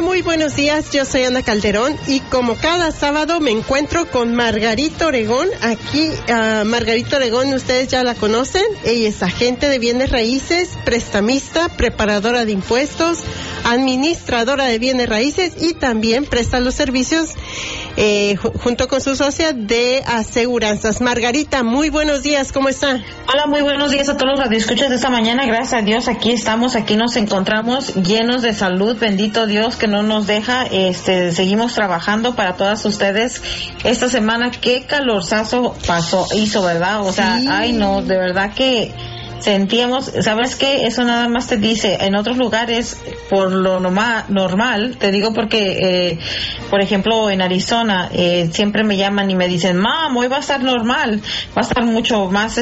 muy buenos días. Yo soy Ana Calderón y como cada sábado me encuentro con Margarita Oregón. Aquí, Margarita Oregón, ustedes ya la conocen. Ella es agente de bienes raíces, prestamista, preparadora de impuestos, administradora de bienes raíces y también presta los servicios junto con su socia de aseguranzas. Margarita, muy buenos días, ¿cómo está? Hola, muy buenos días a todos los radioescuchas de esta mañana. Gracias a Dios, aquí estamos, aquí nos encontramos llenos de salud, bendito Dios que no nos deja, seguimos trabajando para todas ustedes. Esta semana, qué calorzazo hizo, ¿verdad? O sea, sí. Ay no, de verdad que sentíamos, ¿sabes qué? Eso nada más te dice, en otros lugares, por lo normal, te digo porque, por ejemplo, en Arizona, siempre me llaman y me dicen, Mam, hoy va a estar normal, va a estar mucho más,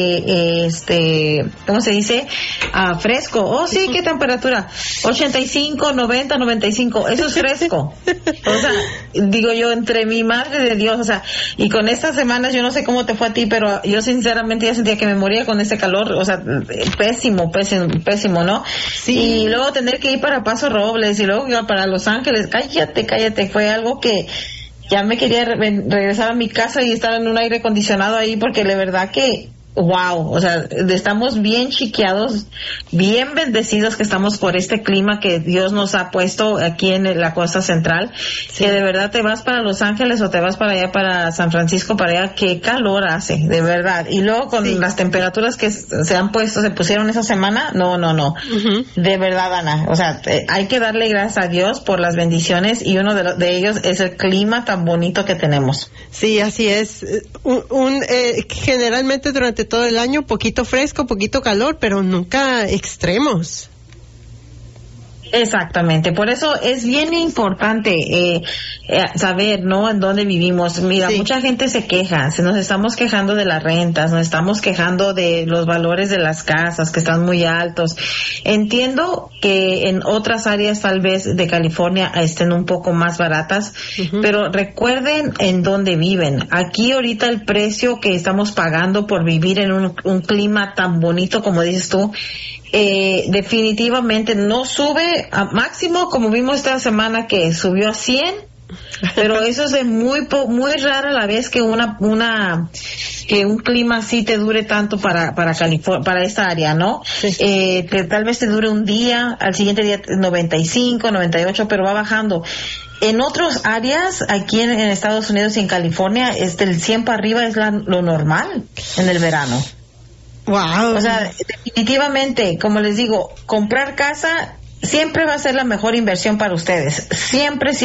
¿cómo se dice? Fresco. Oh, sí, ¿qué temperatura? 85, 90, 95, eso es fresco. O sea, digo yo, entre mi madre de Dios, o sea, y con estas semanas, yo no sé cómo te fue a ti, pero yo sinceramente ya sentía que me moría con ese calor, o sea, pésimo, ¿no? Sí. Y luego tener que ir para Paso Robles y luego iba para Los Ángeles, cállate, fue algo que ya me quería regresar a mi casa y estar en un aire acondicionado ahí porque de verdad que wow, o sea, estamos bien chiqueados, bien bendecidos que estamos por este clima que Dios nos ha puesto aquí en la costa central, sí. Que de verdad te vas para Los Ángeles o te vas para allá, para San Francisco, para allá, qué calor hace, de verdad, y luego con sí. Las temperaturas que se pusieron esa semana, no, uh-huh. De verdad, Ana, o sea, hay que darle gracias a Dios por las bendiciones y uno de ellos es el clima tan bonito que tenemos. Sí, así es, generalmente durante todo el año, poquito fresco, poquito calor, pero nunca extremos. Exactamente, por eso es bien importante saber, ¿no?, en dónde vivimos. Mira, sí. Mucha gente se queja, nos estamos quejando de las rentas, nos estamos quejando de los valores de las casas que están muy altos. Entiendo que en otras áreas tal vez de California estén un poco más baratas, uh-huh. Pero recuerden en dónde viven. Aquí ahorita el precio que estamos pagando por vivir en un clima tan bonito como dices tú, definitivamente no sube a máximo, como vimos esta semana que subió a 100, pero eso es de muy rara la vez que que un clima así te dure tanto para California, para esta área, ¿no? Sí. Que tal vez te dure un día, al siguiente día 95, 98, pero va bajando. En otras áreas, aquí en Estados Unidos y en California, del 100 para arriba es lo normal en el verano. Wow. O sea, definitivamente, como les digo, comprar casa siempre va a ser la mejor inversión para ustedes. Siempre.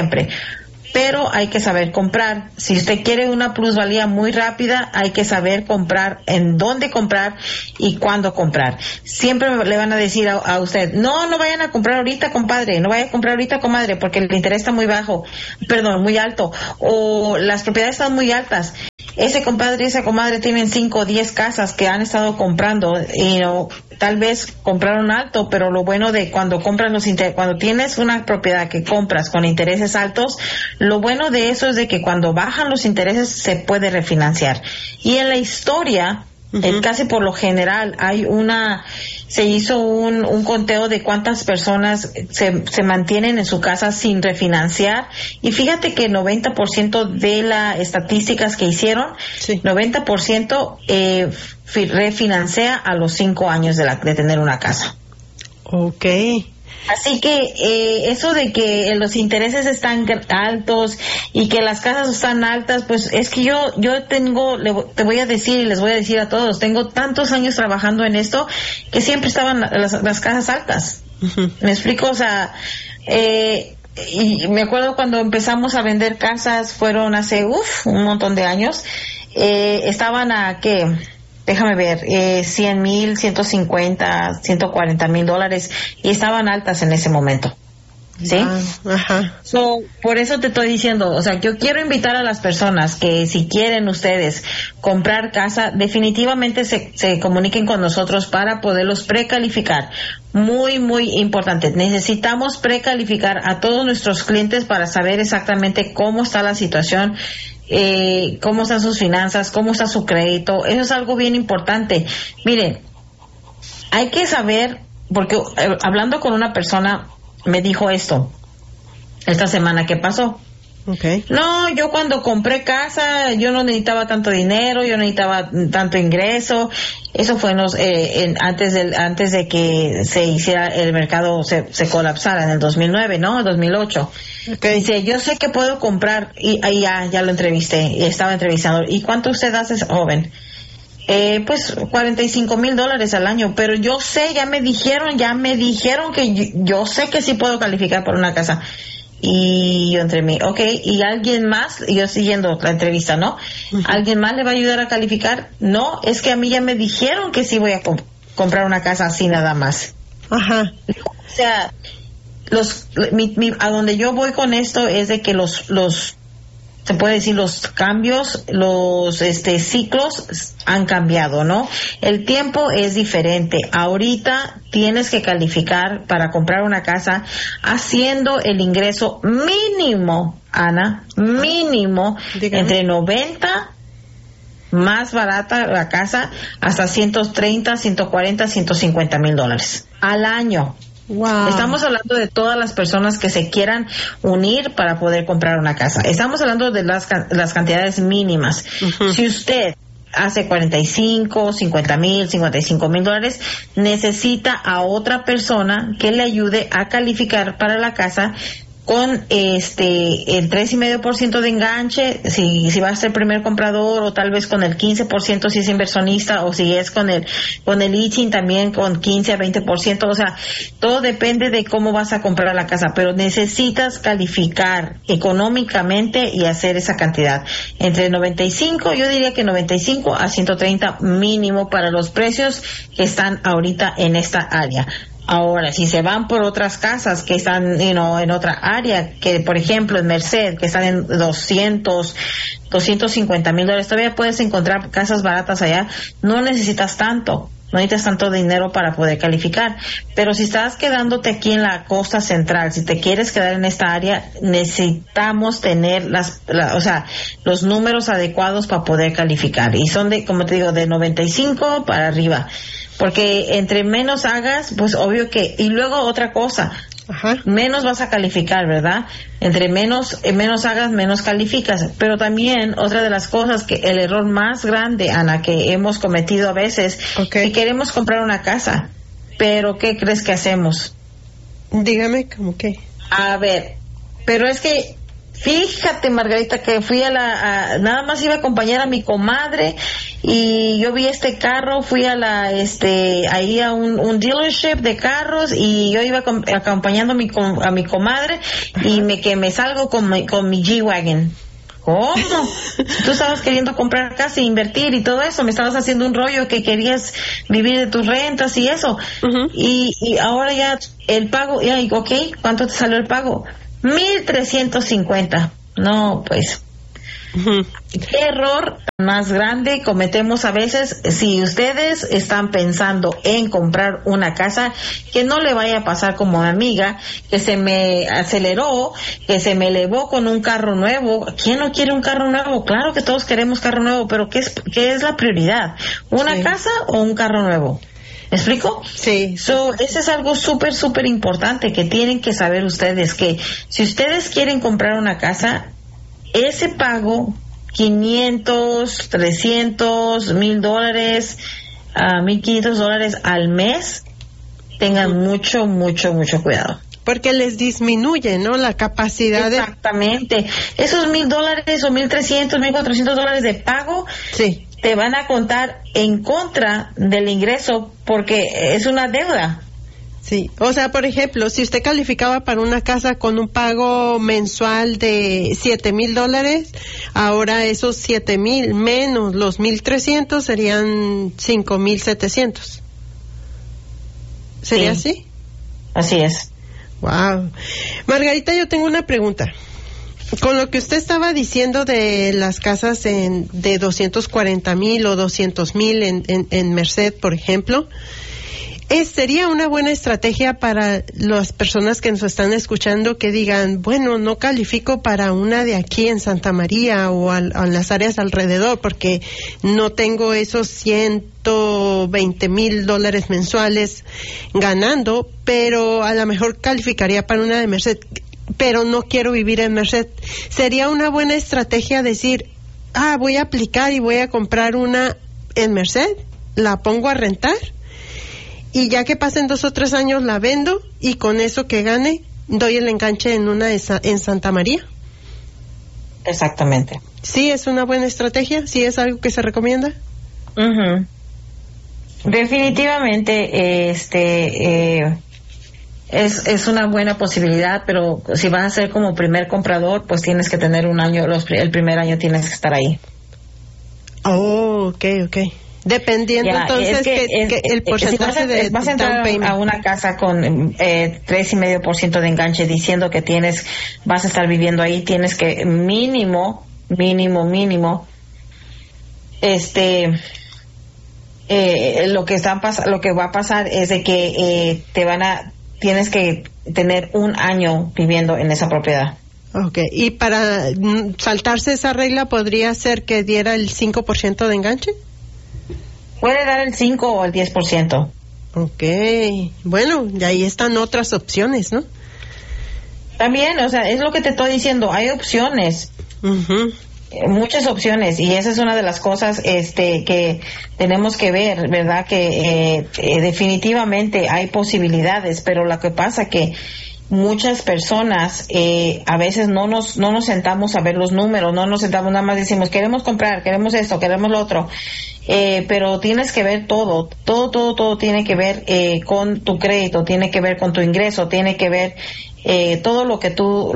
Pero hay que saber comprar. Si usted quiere una plusvalía muy rápida, hay que saber comprar, en dónde comprar y cuándo comprar. Siempre le van a decir a usted, no vayan a comprar ahorita, compadre, no vaya a comprar ahorita, comadre, porque el interés está muy alto, o las propiedades están muy altas. Ese compadre y esa comadre tienen 5 o 10 casas que han estado comprando y tal vez compraron alto, pero lo bueno de cuando compran cuando tienes una propiedad que compras con intereses altos, lo bueno de eso es de que cuando bajan los intereses se puede refinanciar. Y en la historia, uh-huh. Casi por lo general se hizo un conteo de cuántas personas se mantienen en su casa sin refinanciar, y fíjate que 90% de las estadísticas que hicieron, sí. 90% refinancia a los 5 años de tener una casa. Okay. Así que eso de que los intereses están altos y que las casas están altas, pues es que yo te voy a decir y les voy a decir a todos, tengo tantos años trabajando en esto que siempre estaban las casas altas. Uh-huh. ¿Me explico? O sea, y me acuerdo cuando empezamos a vender casas, fueron hace un montón de años, estaban a ¿qué? Déjame ver, 100,000, 150, 140,000 dólares, y estaban altas en ese momento. ¿Sí? Ajá. Por eso te estoy diciendo, o sea, yo quiero invitar a las personas que si quieren ustedes comprar casa, definitivamente se comuniquen con nosotros para poderlos precalificar. Muy, muy importante. Necesitamos precalificar a todos nuestros clientes para saber exactamente cómo está la situación, cómo están sus finanzas, cómo está su crédito. Eso es algo bien importante. Miren, hay que saber, porque hablando con una persona me dijo esto, esta semana que pasó. Okay. No, yo cuando compré casa, yo no necesitaba tanto dinero, yo no necesitaba tanto ingreso. Eso fue antes de que se hiciera el mercado, se colapsara en el 2009, ¿no? El 2008. Okay. Dice, yo sé que puedo comprar, y ahí ya lo entrevisté, y estaba entrevistando. ¿Y cuánto usted hace, joven? Pues $45,000 al año, pero yo sé, ya me dijeron que yo sé que sí puedo calificar por una casa. Y yo entre mí, okay, y alguien más, yo siguiendo la entrevista, ¿no? Uh-huh. ¿Alguien más le va a ayudar a calificar? No, es que a mí ya me dijeron que sí voy a comprar una casa así nada más. Ajá. O sea, a donde yo voy con esto es de que se puede decir los cambios, los ciclos han cambiado, ¿no? El tiempo es diferente. Ahorita tienes que calificar para comprar una casa haciendo el ingreso mínimo, Ana, mínimo. Dígame. Entre 90, más barata la casa, hasta 130, 140, $150,000 al año. Wow. Estamos hablando de todas las personas que se quieran unir para poder comprar una casa. Estamos hablando de las cantidades mínimas. Uh-huh. Si usted hace 45, 50,000, $55,000, necesita a otra persona que le ayude a calificar para la casa con el 3.5% de enganche, si va a ser primer comprador, o tal vez con el 15% si es inversionista, o si es con el ITIN también con 15 a 20%, o sea, todo depende de cómo vas a comprar la casa, pero necesitas calificar económicamente y hacer esa cantidad. Entre 95, yo diría que 95 a 130 mínimo para los precios que están ahorita en esta área. Ahora, si se van por otras casas que están, en otra área, que por ejemplo en Merced, que están en $250,000, todavía puedes encontrar casas baratas allá. No necesitas tanto dinero para poder calificar. Pero si estás quedándote aquí en la costa central, si te quieres quedar en esta área, necesitamos tener los números adecuados para poder calificar. Y son como te digo, de 95 para arriba. Porque entre menos hagas, pues obvio que... Y luego otra cosa, ajá, menos vas a calificar, ¿verdad? Entre menos hagas, menos calificas. Pero también otra de las cosas, que el error más grande, Ana, que hemos cometido a veces, que queremos comprar una casa, pero ¿qué crees que hacemos? Dígame, ¿cómo qué? A ver, pero es que... Fíjate, Margarita, que fui nada más iba a acompañar a mi comadre y yo vi este carro, fui ahí a un dealership de carros y yo iba acompañando a mi comadre y me salgo con mi G-Wagon. ¿Cómo? Tú estabas queriendo comprar casa e invertir y todo eso, me estabas haciendo un rollo que querías vivir de tus rentas y eso. Uh-huh. Y ahora ya el pago, ¿cuánto te salió el pago? 1,350. No, pues. Uh-huh. ¿Qué error más grande cometemos a veces? Si ustedes están pensando en comprar una casa, que no le vaya a pasar como a mi amiga, que se me aceleró, que se me elevó con un carro nuevo. ¿Quién no quiere un carro nuevo? Claro que todos queremos carro nuevo, pero ¿qué es la prioridad? ¿Una casa o un carro nuevo? ¿Me explico? Sí. Ese es algo súper, súper importante que tienen que saber ustedes, que si ustedes quieren comprar una casa, ese pago, $500, $300, $1,000, $1,500 al mes, tengan mucho, mucho, mucho cuidado. Porque les disminuye, ¿no? La capacidad. Exactamente. Esos $1,000 o $1,300, $1,400 de pago. Sí. Te van a contar en contra del ingreso porque es una deuda. Sí, o sea, por ejemplo, si usted calificaba para una casa con un pago mensual de $7,000, ahora esos 7,000 menos los 1,300 serían 5,700. ¿Sería así? Así es. Wow. Margarita, yo tengo una pregunta. Con lo que usted estaba diciendo de las casas de 240,000 o 200,000 en Merced, por ejemplo, ¿sería una buena estrategia para las personas que nos están escuchando que digan, bueno, no califico para una de aquí en Santa María o a las áreas alrededor porque no tengo esos $120,000 mensuales ganando, pero a lo mejor calificaría para una de Merced? pero no quiero vivir en Merced. ¿Sería una buena estrategia decir, voy a aplicar y voy a comprar una en Merced, la pongo a rentar y ya que pasen 2 o 3 años la vendo y con eso que gane doy el enganche en una en Santa María? Exactamente. ¿Sí es una buena estrategia? ¿Sí es algo que se recomienda? Uh-huh. Definitivamente es una buena posibilidad, pero si vas a ser como primer comprador, pues tienes que tener un año, el primer año tienes que estar ahí. Oh, okay. Dependiendo entonces que el porcentaje si vas a entrar a una casa con 3.5% de enganche diciendo que vas a estar viviendo ahí, tienes que mínimo lo que va a pasar es de que tienes que tener un año viviendo en esa propiedad. Okay, y para saltarse esa regla podría ser que diera el 5% de enganche. Puede dar el 5 o el 10%. Okay, bueno, y ahí están otras opciones, ¿no? También, o sea, es lo que te estoy diciendo, hay opciones. Uh-huh. Muchas opciones, y esa es una de las cosas que tenemos que ver, ¿verdad? Que definitivamente hay posibilidades, pero lo que pasa que muchas personas a veces no nos sentamos a ver los números, no nos sentamos, nada más decimos queremos comprar, queremos esto, queremos lo otro, pero tienes que ver todo tiene que ver con tu crédito, tiene que ver con tu ingreso, tiene que ver todo lo que tú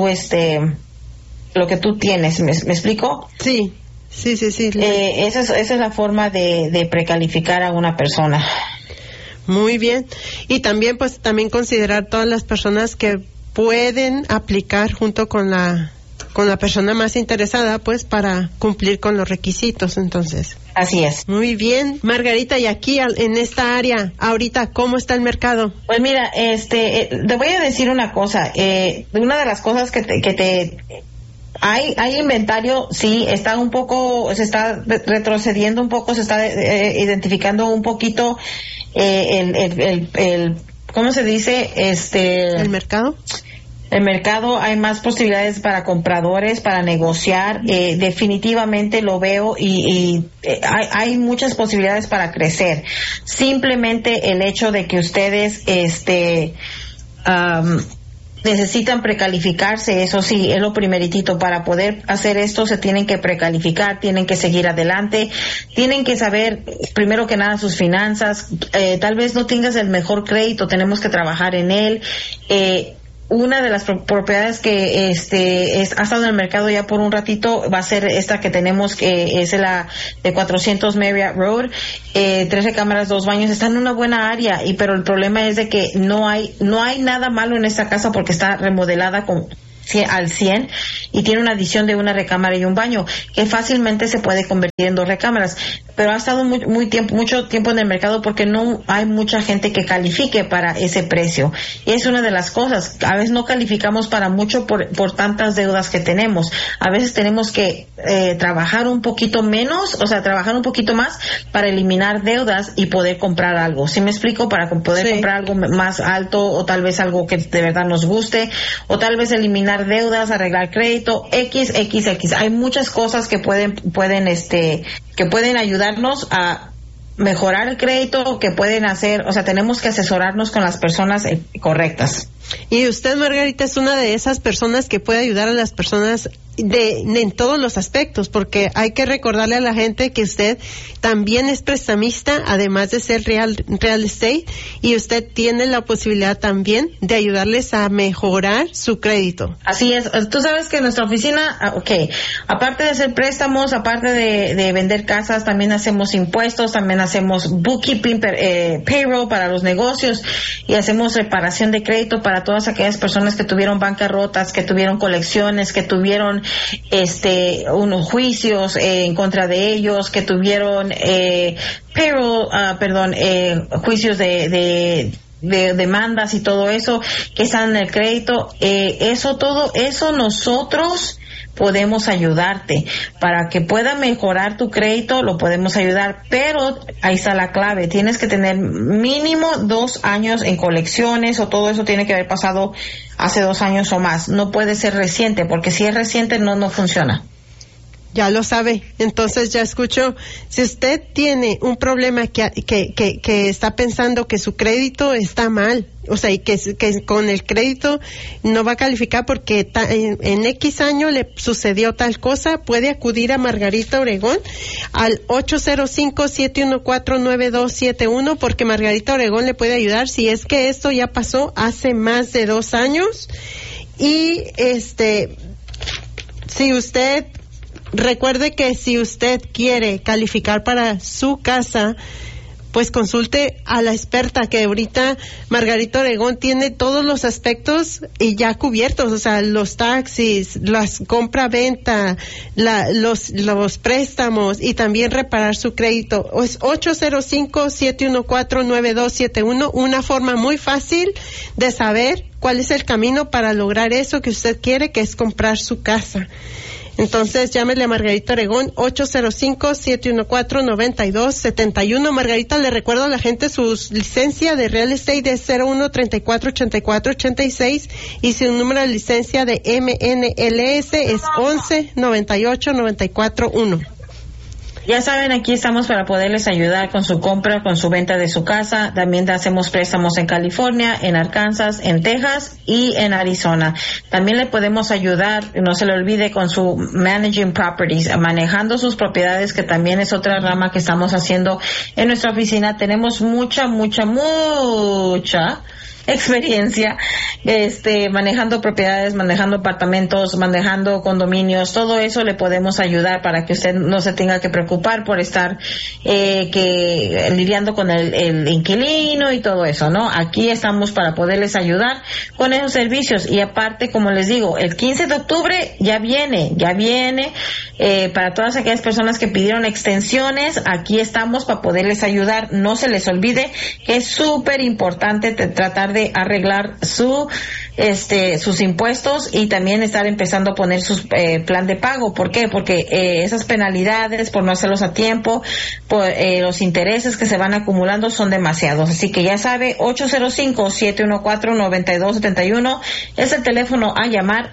tienes. ¿Me explico? Sí. Esa es la forma de precalificar a una persona. Muy bien. Y también considerar todas las personas que pueden aplicar junto con la persona más interesada, pues, para cumplir con los requisitos, entonces. Así es. Muy bien. Margarita, y aquí en esta área, ahorita, ¿cómo está el mercado? Pues mira, te voy a decir una cosa. Una de las cosas hay inventario, sí, se está retrocediendo un poco, se está identificando un poquito ¿cómo se dice? ¿El mercado? El mercado, hay más posibilidades para compradores, para negociar, definitivamente lo veo y hay muchas posibilidades para crecer. Simplemente el hecho de que ustedes necesitan precalificarse, eso sí, es lo primeritito. Para poder hacer esto se tienen que precalificar, tienen que seguir adelante, tienen que saber primero que nada sus finanzas. Tal vez no tengas el mejor crédito, tenemos que trabajar en él. Una de las propiedades que ha estado en el mercado ya por un ratito va a ser esta que tenemos, que es la de 400 Marriott Road, 3 recámaras, 2 baños, está en una buena área, pero el problema es de que no hay nada malo en esta casa porque está remodelada al 100 y tiene una adición de una recámara y un baño que fácilmente se puede convertir en 2 recámaras, pero ha estado mucho tiempo en el mercado porque no hay mucha gente que califique para ese precio, y es una de las cosas. A veces no calificamos para mucho por tantas deudas que tenemos. A veces tenemos que trabajar un poquito menos, o sea, trabajar un poquito más para eliminar deudas y poder comprar algo. ¿Sí me explico? Para poder comprar algo más alto, o tal vez algo que de verdad nos guste, o tal vez eliminar deudas, arreglar crédito, X. Hay muchas cosas que pueden ayudarnos a mejorar el crédito, que pueden hacer, o sea, tenemos que asesorarnos con las personas correctas. Y usted, Margarita, es una de esas personas que puede ayudar a las personas en todos los aspectos, porque hay que recordarle a la gente que usted también es prestamista, además de ser real estate, y usted tiene la posibilidad también de ayudarles a mejorar su crédito. Así es. Tú sabes que nuestra oficina, aparte de hacer préstamos, aparte de vender casas, también hacemos impuestos, también hacemos bookkeeping, payroll para los negocios, y hacemos reparación de crédito para todas aquellas personas que tuvieron bancarrotas, que tuvieron colecciones, que tuvieron unos juicios en contra de ellos, que tuvieron juicios de demandas y todo eso, que están en el crédito. Todo eso nosotros podemos ayudarte. Para que pueda mejorar tu crédito, lo podemos ayudar, pero ahí está la clave. Tienes que tener mínimo 2 años en colecciones, o todo eso tiene que haber pasado hace 2 años o más. No puede ser reciente, porque si es reciente no funciona. Ya lo sabe. Entonces ya escuchó. Si usted tiene un problema que está pensando que su crédito está mal, o sea, y que con el crédito no va a calificar porque en X año le sucedió tal cosa, puede acudir a Margarita Obregón al 805-714-9271, porque Margarita Obregón le puede ayudar si es que esto ya pasó hace más de 2 años. Y si usted recuerde que si usted quiere calificar para su casa, pues consulte a la experta, que ahorita Margarita Obregón tiene todos los aspectos y ya cubiertos, o sea, los taxis, las compra-venta, los préstamos y también reparar su crédito. Es 805-714-9271, una forma muy fácil de saber cuál es el camino para lograr eso que usted quiere, que es comprar su casa. Entonces, llámele a Margarita Obregón, 805-714-9271. Margarita, le recuerdo a la gente su licencia de Real Estate de 01-34-84-86 y su número de licencia de MNLS es 11-98-94-1. Ya saben, aquí estamos para poderles ayudar con su compra, con su venta de su casa. También hacemos préstamos en California, en Arkansas, en Texas y en Arizona. También le podemos ayudar, no se le olvide, con su managing properties, manejando sus propiedades, que también es otra rama que estamos haciendo en nuestra oficina. Tenemos mucha experiencia manejando propiedades, manejando apartamentos, manejando condominios. Todo eso le podemos ayudar para que usted no se tenga que preocupar por estar lidiando con el inquilino y todo eso, ¿no? Aquí estamos para poderles ayudar con esos servicios. Y aparte, como les digo, el 15 de octubre ya viene para todas aquellas personas que pidieron extensiones. Aquí estamos para poderles ayudar. No se les olvide que es súper importante tratar de arreglar sus impuestos y también estar empezando a poner sus plan de pago. ¿Por qué? Porque esas penalidades por no hacerlos a tiempo, por los intereses que se van acumulando son demasiados. Así que ya sabe, 805-714-9271 es el teléfono a llamar,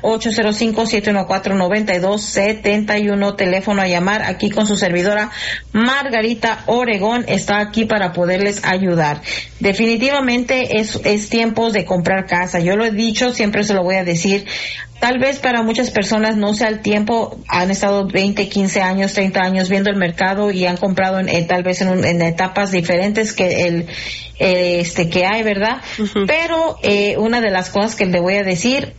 805-714-9271, teléfono a llamar. Aquí con su servidora Margarita Obregón está aquí para poderles ayudar. Definitivamente es tiempos de comprar casa. Yo lo he dicho, siempre se lo voy a decir. Tal vez para muchas personas no sea el tiempo, han estado 20, 15 años, 30 años viendo el mercado y han comprado tal vez en etapas diferentes que que hay, ¿verdad? Uh-huh. Pero una de las cosas que le voy a decir,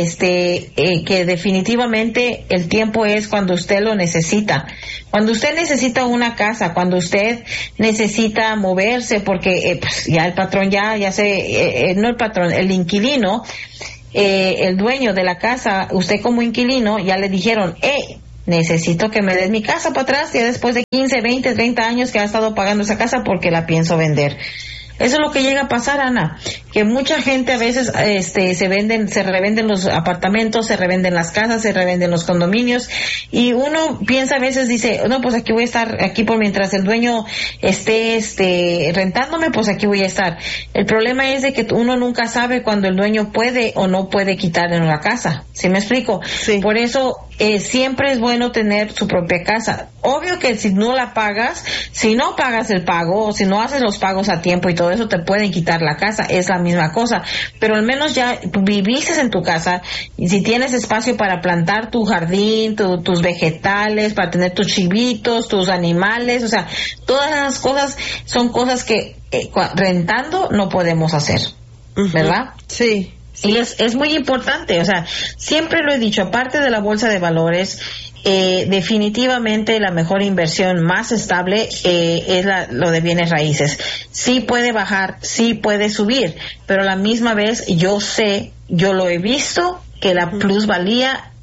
que definitivamente el tiempo es cuando usted lo necesita. Cuando usted necesita una casa, cuando usted necesita moverse, porque pues ya el patrón no el patrón, el inquilino, el dueño de la casa, usted como inquilino ya le dijeron, necesito que me des mi casa para atrás, ya después de 15, 20, 30 años que ha estado pagando esa casa porque la pienso vender. Eso es lo que llega a pasar, Ana, que mucha gente a veces se revenden los apartamentos, se revenden las casas, se revenden los condominios, y uno piensa a veces, dice, no, pues aquí voy a estar, aquí por mientras el dueño esté rentándome, pues aquí voy a estar. El problema es de que uno nunca sabe cuando el dueño puede o no puede quitar en la casa. ¿Sí me explico? Sí. Por eso siempre es bueno tener su propia casa. Obvio que si no la pagas, si no pagas el pago, o si no haces los pagos a tiempo y todo eso, te pueden quitar la casa, es la misma cosa, pero al menos ya viviste en tu casa, y si tienes espacio para plantar tu jardín, tus vegetales, para tener tus chivitos, tus animales, o sea, todas esas cosas son cosas que rentando no podemos hacer, ¿verdad? Sí. Y es muy importante, o sea, siempre lo he dicho, aparte de la bolsa de valores, definitivamente la mejor inversión más estable es lo de bienes raíces. Sí puede bajar, sí puede subir, pero a la misma vez yo lo he visto, que la plusvalía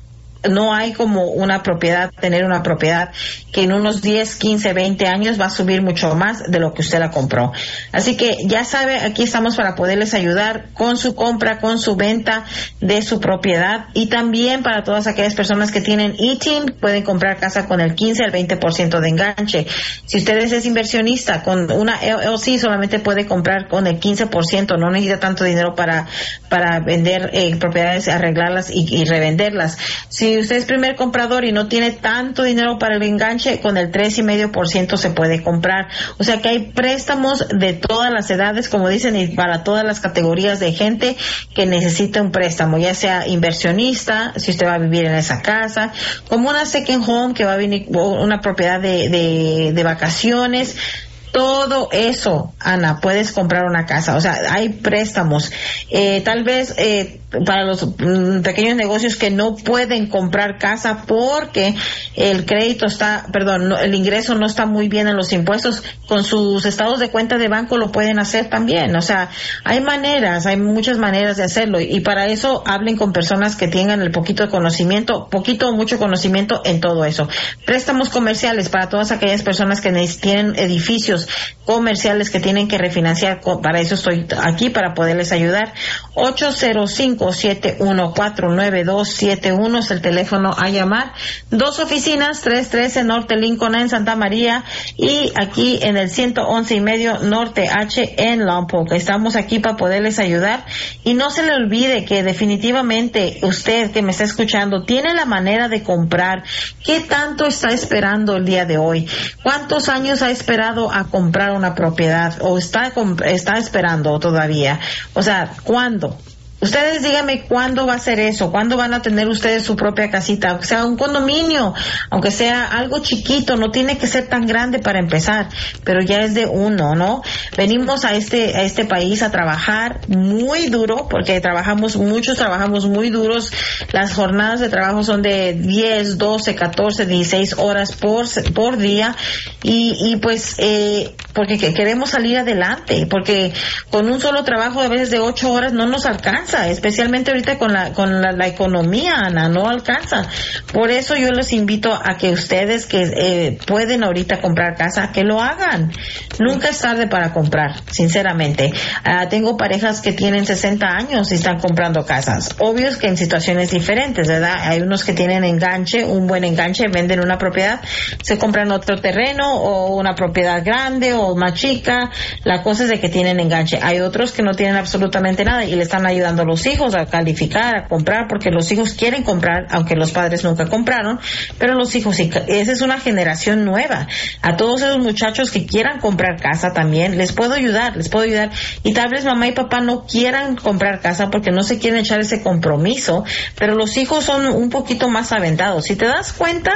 no hay como tener una propiedad que en unos 10, 15, 20 años va a subir mucho más de lo que usted la compró. Así que ya sabe, aquí estamos para poderles ayudar con su compra, con su venta de su propiedad, y también para todas aquellas personas que tienen ITIN, pueden comprar casa con el 15 al 20% de enganche. Si ustedes es inversionista con una LLC, solamente puede comprar con el 15%, no necesita tanto dinero para vender propiedades, arreglarlas y revenderlas. Si usted es primer comprador y no tiene tanto dinero para el enganche, con el 3.5% se puede comprar. O sea que hay préstamos de todas las edades, como dicen, y para todas las categorías de gente que necesita un préstamo, ya sea inversionista, si usted va a vivir en esa casa, como una second home que va a venir, una propiedad de vacaciones. Todo eso, Ana, puedes comprar una casa. O sea, hay préstamos. Tal vez para los pequeños negocios que no pueden comprar casa porque el el ingreso no está muy bien en los impuestos, con sus estados de cuenta de banco lo pueden hacer también. O sea, hay muchas maneras de hacerlo, y para eso hablen con personas que tengan el poquito o mucho conocimiento en todo eso. Préstamos comerciales para todas aquellas personas que tienen edificios comerciales que tienen que refinanciar. Para eso estoy aquí, para poderles ayudar. 805-714-9271 es el teléfono a llamar. 2 oficinas, 313 Norte Lincoln en Santa María, y aquí en el 111.5 Norte H en Lompoc. Estamos aquí para poderles ayudar, y no se le olvide que definitivamente usted que me está escuchando tiene la manera de comprar. ¿Qué tanto está esperando el día de hoy? ¿Cuántos años ha esperado a comprar una propiedad, o está esperando todavía? O sea, ¿cuándo? Ustedes díganme cuándo va a ser eso, cuándo van a tener ustedes su propia casita, aunque sea un condominio, aunque sea algo chiquito, no tiene que ser tan grande para empezar, pero ya es de uno, ¿no? Venimos a este país a trabajar muy duro, porque muchos trabajamos muy duros. Las jornadas de trabajo son de 10, 12, 14, 16 horas por día, y pues porque queremos salir adelante, porque con un solo trabajo a veces de 8 horas no nos alcanza, especialmente ahorita con la economía, Ana, no alcanza. Por eso yo les invito a que ustedes que pueden ahorita comprar casa, que lo hagan. Nunca es tarde para comprar, sinceramente. Tengo parejas que tienen 60 años y están comprando casas. Obvio es que en situaciones diferentes, ¿verdad? Hay unos que tienen un buen enganche, venden una propiedad, se compran otro terreno o una propiedad grande o más chica. La cosa es de que tienen enganche. Hay otros que no tienen absolutamente nada y le están ayudando a los hijos a calificar, a comprar, porque los hijos quieren comprar, aunque los padres nunca compraron, pero los hijos sí. Esa es una generación nueva. A todos esos muchachos que quieran comprar casa también, les puedo ayudar, y tal vez mamá y papá no quieran comprar casa porque no se quieren echar ese compromiso, pero los hijos son un poquito más aventados. Si te das cuenta,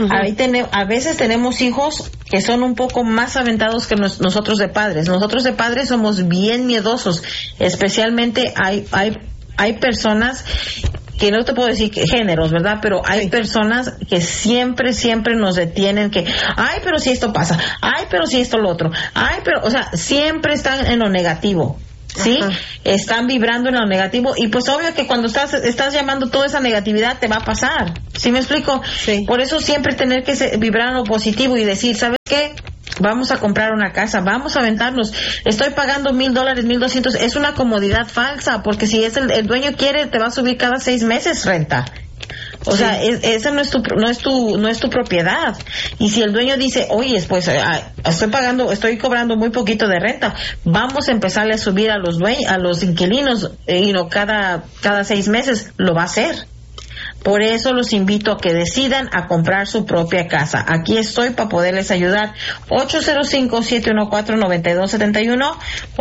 a veces tenemos hijos que son un poco más aventados que nosotros de padres. Nosotros de padres somos bien miedosos, especialmente hay personas que no te puedo decir que géneros, ¿verdad? Pero hay personas que siempre nos detienen, que, ay, pero si esto pasa, ay, pero si esto lo otro, ay, pero, o sea, siempre están en lo negativo. ¿Sí? Ajá. Están vibrando en lo negativo, y pues obvio que cuando estás llamando toda esa negatividad te va a pasar. ¿Sí me explico? Sí. Por eso siempre tener que vibrar en lo positivo y decir, ¿sabes qué? Vamos a comprar una casa, vamos a aventarnos. Estoy pagando $1,000, 1,200. Es una comodidad falsa, porque si es el dueño quiere, te va a subir cada 6 meses renta. O sea, esa no es tu propiedad. Y si el dueño dice, oye, pues estoy cobrando muy poquito de renta, vamos a empezarle a subir a los inquilinos, cada 6 meses, lo va a hacer. Por eso los invito a que decidan a comprar su propia casa. Aquí estoy para poderles ayudar. 805-714-9271,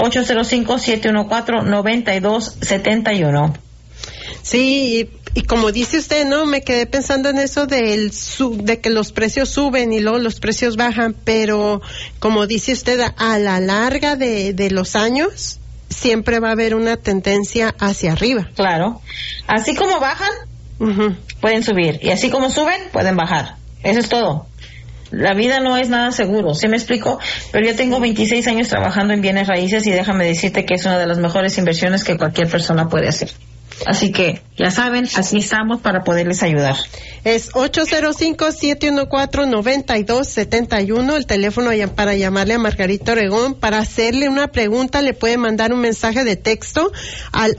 805-714-9271. Sí, y como dice usted, ¿no? Me quedé pensando en eso de que los precios suben y luego los precios bajan, pero como dice usted, a la larga de los años siempre va a haber una tendencia hacia arriba. Claro. Así como bajan, pueden subir, y así como suben, pueden bajar. Eso es todo. La vida no es nada seguro, ¿sí me explico? Pero yo tengo 26 años trabajando en bienes raíces, y déjame decirte que es una de las mejores inversiones que cualquier persona puede hacer. Así que, ya saben, así estamos para poderles ayudar. Es 805-714-9271, el teléfono para llamarle a Margarita Oregón. Para hacerle una pregunta, le puede mandar un mensaje de texto al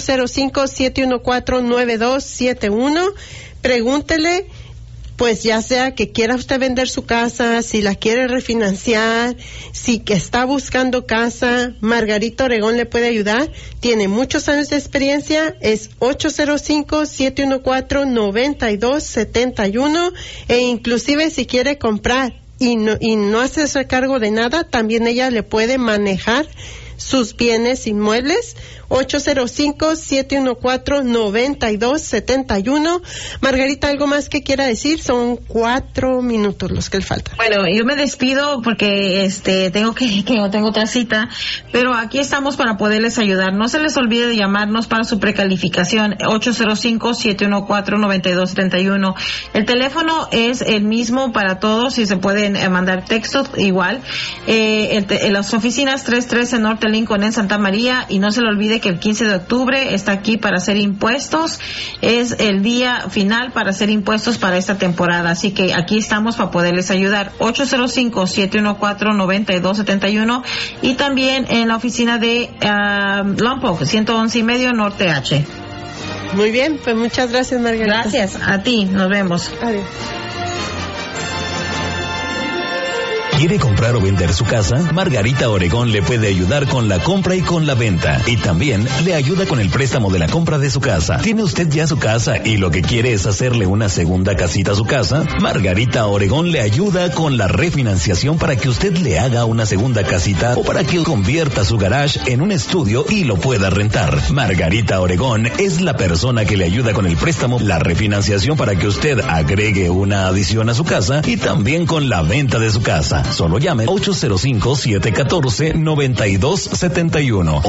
805-714-9271. Pregúntele, pues ya sea que quiera usted vender su casa, si la quiere refinanciar, si que está buscando casa, Margarita Oregón le puede ayudar. Tiene muchos años de experiencia, es 805-714-9271, e inclusive si quiere comprar y no hacerse cargo de nada, también ella le puede manejar sus bienes inmuebles. 805-714-9271. Margarita, ¿algo más que quiera decir? Son 4 minutos los que le faltan. Bueno, yo me despido porque tengo otra cita, pero aquí estamos para poderles ayudar. No se les olvide de llamarnos para su precalificación, 805-714-9271. El teléfono es el mismo para todos y se pueden mandar textos igual. Las oficinas 313 Norte Lincoln en Santa María, y no se le olvide que el 15 de octubre está aquí para hacer impuestos. Es el día final para hacer impuestos para esta temporada, así que aquí estamos para poderles ayudar. 805-714-9271, y también en la oficina de Lompoc, 111.5 Norte H. Muy bien, pues muchas gracias, Margarita. Gracias a ti, nos vemos. Adiós. ¿Quiere comprar o vender su casa? Margarita Oregón le puede ayudar con la compra y con la venta. Y también le ayuda con el préstamo de la compra de su casa. ¿Tiene usted ya su casa y lo que quiere es hacerle una segunda casita a su casa? Margarita Oregón le ayuda con la refinanciación para que usted le haga una segunda casita o para que convierta su garage en un estudio y lo pueda rentar. Margarita Oregón es la persona que le ayuda con el préstamo, la refinanciación para que usted agregue una adición a su casa y también con la venta de su casa. Solo llame 805-714-9271.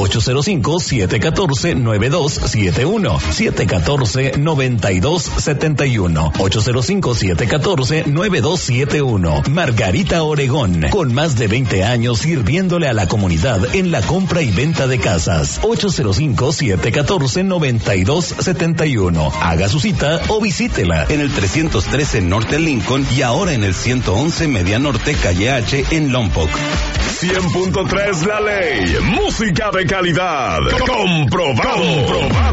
805-714-9271. 714-9271. 805-714-9271. Margarita Oregón, con más de 20 años sirviéndole a la comunidad en la compra y venta de casas. 805-714-9271. Haga su cita o visítela en el 313 Norte Lincoln y ahora en el 111 Media Norte Calle H en Lompoc. 100.3 La Ley, música de calidad, comprobado.